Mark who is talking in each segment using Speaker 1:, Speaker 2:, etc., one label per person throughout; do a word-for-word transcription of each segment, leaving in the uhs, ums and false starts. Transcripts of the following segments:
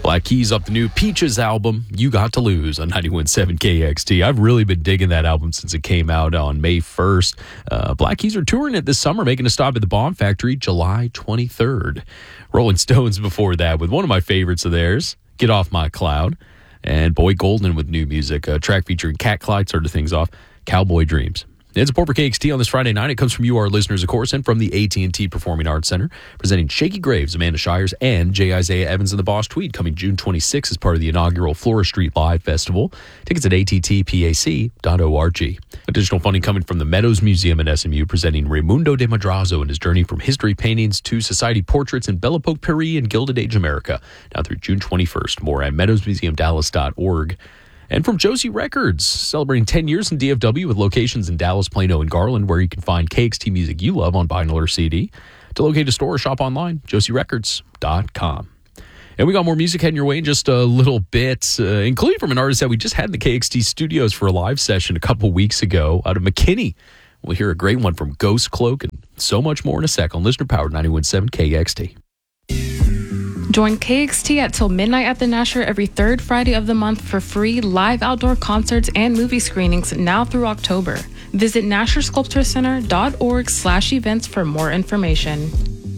Speaker 1: Black Keys off the new Peaches album, You Got to Lose, on ninety-one point seven K X T. I've really been digging that album since it came out on May first. Uh, Black Keys are touring it this summer, making a stop at the Bomb Factory July twenty-third. Rolling Stones before that with one of my favorites of theirs, Get Off My Cloud. And Boy Golden with new music, a track featuring Cat Clyde started things off, Cowboy Dreams. It's a report for K X T on this Friday night. It comes from you, our listeners, of course, and from the A T and T Performing Arts Center, presenting Shaky Graves, Amanda Shires, and J. Isaiah Evans and the Boss Tweed, coming June twenty-sixth as part of the inaugural Flora Street Live Festival. Tickets at A T T P A C dot org. Additional funding coming from the Meadows Museum in S M U, presenting Raimundo de Madrazo and his journey from history paintings to society portraits in Belle Epoque Paris and Gilded Age America, now through June twenty-first. More at meadows museum dallas dot org. And from Josie Records, celebrating ten years in D F W with locations in Dallas, Plano, and Garland, where you can find K X T music you love on vinyl or C D. To locate a store or shop online, josie records dot com. And we got more music heading your way in just a little bit, uh, including from an artist that we just had in the K X T studios for a live session a couple weeks ago out of McKinney. We'll hear a great one from Ghost Cloak and so much more in a sec on Listener Powered ninety-one point seven K X T.
Speaker 2: Join K X T at till midnight at the Nasher every third Friday of the month for free live outdoor concerts and movie screenings now through October. Visit nasher sculpture center dot org slash events for more information.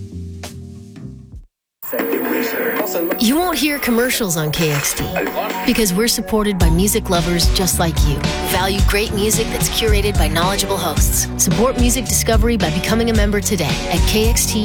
Speaker 3: You won't hear commercials on K X T because we're supported by music lovers just like you. Value great music that's curated by knowledgeable hosts. Support music discovery by becoming a member today at K X T